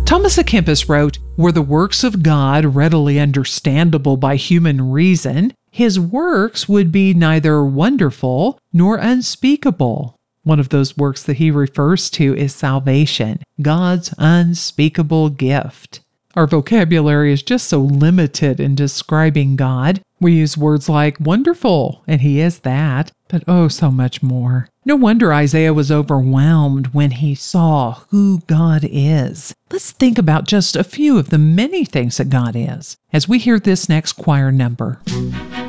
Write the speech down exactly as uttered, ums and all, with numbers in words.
Thomas à Kempis wrote, "Were the works of God readily understandable by human reason, his works would be neither wonderful nor unspeakable." One of those works that he refers to is salvation, God's unspeakable gift. Our vocabulary is just so limited in describing God. We use words like wonderful, and he is that, but oh, so much more. No wonder Isaiah was overwhelmed when he saw who God is. Let's think about just a few of the many things that God is as we hear this next choir number.